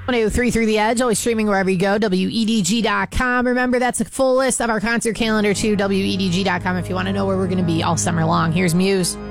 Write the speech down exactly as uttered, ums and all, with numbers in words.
one oh three through the Edge, always streaming wherever you go, W E D G dot com. Remember, that's a full list of our concert calendar too, W E D G dot com if you want to know where we're going to be all summer long. Here's Muse.